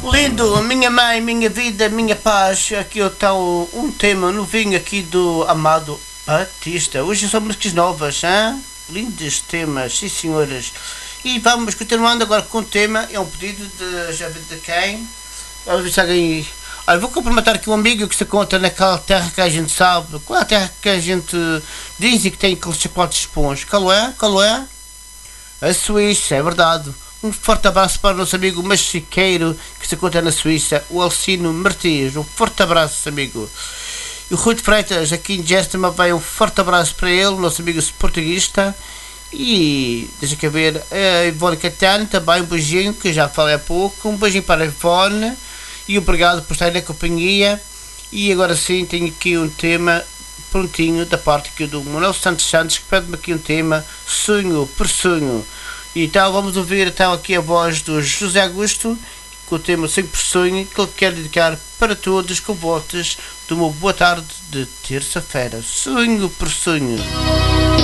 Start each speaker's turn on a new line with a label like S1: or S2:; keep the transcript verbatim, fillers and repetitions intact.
S1: Lindo, minha mãe, minha vida, minha paz. Aqui está um tema novinho aqui do Amado Batista. Hoje são músicas novas, hein? Lindos temas, sim senhoras. E vamos continuando agora com o tema. É um pedido de, já vi de quem? Vamos ver se alguém... Olha, vou cumprimentar aqui um amigo que se conta naquela terra que a gente sabe. Qual é a terra que a gente diz e que tem aqueles chocolates esponjas? Qual é? Qual é? A Suíça, é verdade. Um forte abraço para o nosso amigo machiqueiro que se encontra na Suíça, o Alcino Martins. Um forte abraço, amigo. E o Rui de Freitas, aqui em Gestema, vai um forte abraço para ele, o nosso amigo portuguista. E deixa cá ver, a Ivone Catano também, um beijinho, que já falei há pouco. Um beijinho para a Ivone e obrigado por estar na companhia. E agora sim, tenho aqui um tema prontinho da parte aqui do Manuel Santos Santos, que pede-me aqui um tema, Sonho por Sonho. Então vamos ouvir então aqui a voz do José Augusto com o tema Sonho por Sonho, que ele quer dedicar para todos com votos de uma boa tarde de terça-feira. Sonho por Sonho.